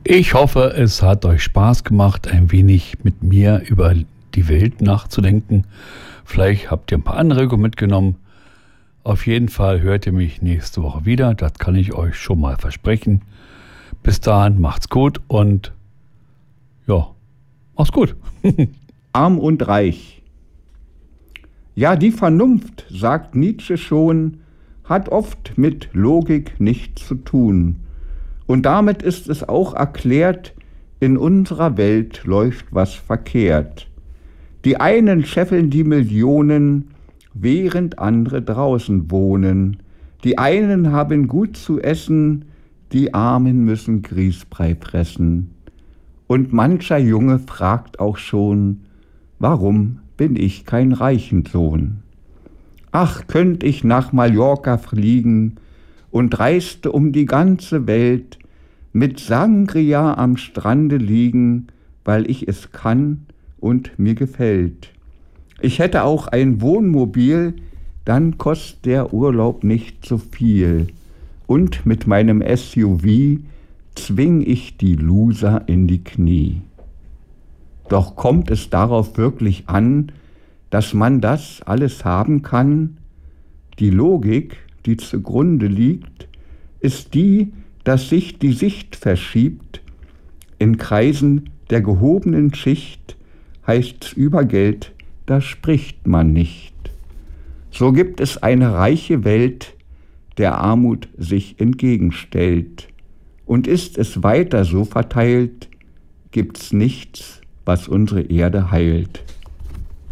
Ich hoffe, es hat euch Spaß gemacht, ein wenig mit mir über die Welt nachzudenken. Vielleicht habt ihr ein paar Anregungen mitgenommen. Auf jeden Fall hört ihr mich nächste Woche wieder. Das kann ich euch schon mal versprechen. Bis dahin, macht's gut und ja, macht's gut. Arm und reich. Ja, die Vernunft, sagt Nietzsche schon, hat oft mit Logik nichts zu tun. Und damit ist es auch erklärt, in unserer Welt läuft was verkehrt. Die einen scheffeln die Millionen, während andere draußen wohnen. Die einen haben gut zu essen, die Armen müssen Grießbrei fressen. Und mancher Junge fragt auch schon, warum bin ich kein Reichensohn? Ach, könnt ich nach Mallorca fliegen und reiste um die ganze Welt, mit Sangria am Strande liegen, weil ich es kann und mir gefällt. Ich hätte auch ein Wohnmobil, dann kostet der Urlaub nicht so viel. Und mit meinem SUV zwing ich die Loser in die Knie. Doch kommt es darauf wirklich an, dass man das alles haben kann? Die Logik, die zugrunde liegt, ist die, dass sich die Sicht verschiebt. In Kreisen der gehobenen Schicht heißt's über Geld, da spricht man nicht. So gibt es eine reiche Welt, der Armut sich entgegenstellt. Und ist es weiter so verteilt, gibt's nichts, was unsere Erde heilt.